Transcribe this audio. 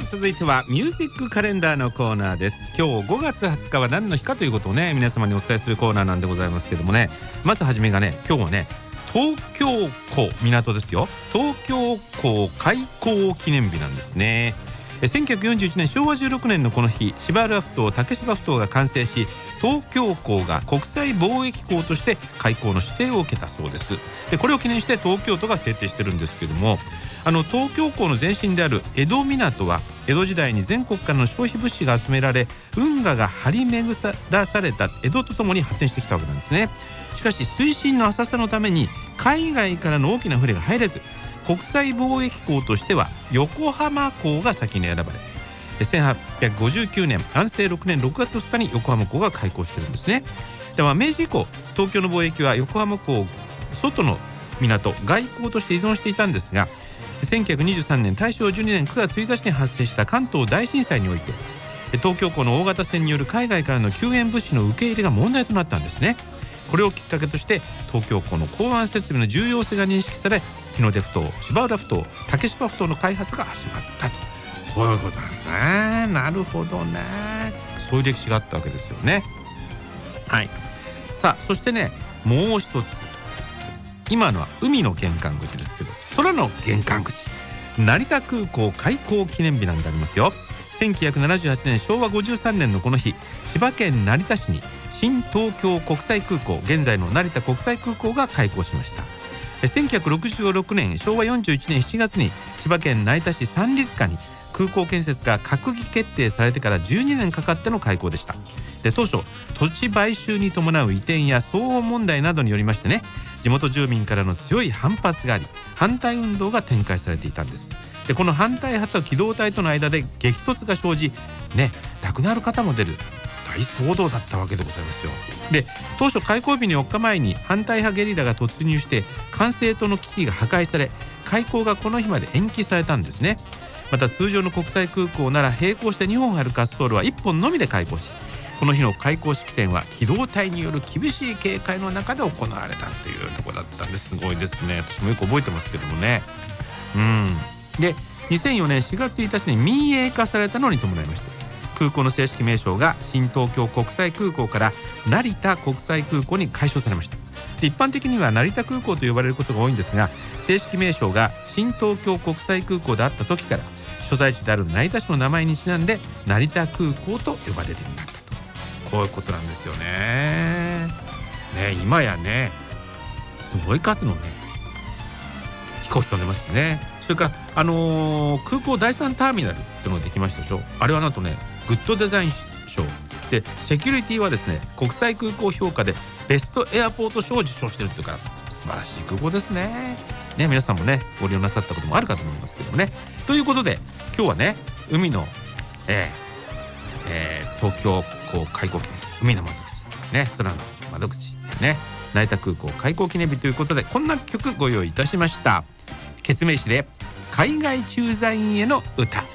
続いてはミュージックカレンダーのコーナーです。今日5月20日は何の日かということをね、皆様にお伝えするコーナーなんでございますけどもね、まずはじめがね、今日はね、東京港港ですよ。東京港開港記念日なんですね。1941年昭和16年のこの日、芝浦ふ頭竹芝ふ頭が完成し、東京港が国際貿易港として開港の指定を受けたそうです。でこれを記念して東京都が制定してるんですけども、東京港の前身である江戸港は江戸時代に全国からの消費物資が集められ、運河が張り巡らされた江戸とともに発展してきたわけなんですね。しかし水深の浅さのために海外からの大きな船が入れず、国際貿易港としては横浜港が先に選ばれ、1859年安政6年6月2日に横浜港が開港しているんですね。では明治以降、東京の貿易は横浜港外の港外港として依存していたんですが、1923年大正12年9月1日に発生した関東大震災において、東京港の大型船による海外からの救援物資の受け入れが問題となったんですね。これをきっかけとして東京港の港湾設備の重要性が認識され、日の出ふ頭、芝浦ふ頭、竹芝ふ頭の開発が始まったと、こういうことなんですね。なるほどね。そういう歴史があったわけですよね。はい。さあそしてね、もう一つ、今のは海の玄関口ですけど、空の玄関口、成田空港開港記念日なんでありますよ。1978年昭和53年のこの日、千葉県成田市に新東京国際空港、現在の成田国際空港が開港しました。1966年昭和41年7月に千葉県成田市三里塚に空港建設が閣議決定されてから12年かかっての開港でした。で当初、土地買収に伴う移転や騒音問題などによりましてね、地元住民からの強い反発があり、反対運動が展開されていたんです。でこの反対派と機動隊との間で激突が生じ、ね、亡くなる方も出る大騒動だったわけでございますよ。で当初、開港日の4日前に反対派ゲリラが突入して管制塔の機器が破壊され、開港がこの日まで延期されたんですね。また通常の国際空港なら並行して2本ある滑走路は1本のみで開港し、この日の開港式典は機動隊による厳しい警戒の中で行われたというところだったんです。すごいですね。私もよく覚えてますけどもね。で2004年4月1日に民営化されたのに伴いまして、空港の正式名称が新東京国際空港から成田国際空港に改称されました。で一般的には成田空港と呼ばれることが多いんですが、正式名称が新東京国際空港であった時から、所在地である成田市の名前にちなんで成田空港と呼ばれるようになったと、こういうことなんですよね。今やね、すごい数のね飛行機飛んでますしね。それから、空港第3ターミナルっていうのができましたでしょ。あれはなんとね、グッドデザイン賞で、セキュリティはですね、国際空港評価でベストエアポート賞を受賞してるっていうから、素晴らしい空港ですね。皆さんもね、ご利用なさったこともあるかと思いますけどもね。ということで今日はね、海の、東京港開港記念日、海の窓口、ね、空の窓口、ね、成田空港開港記念日ということで、こんな曲ご用意いたしました。ケツメイシで海外駐在員への歌。